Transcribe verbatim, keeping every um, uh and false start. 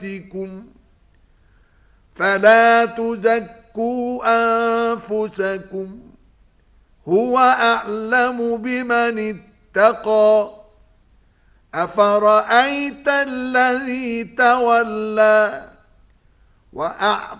صلاتكم فلا تزكوا أنفسكم هو أعلم بمن اتقى أفرأيت الذي تولى وأعطى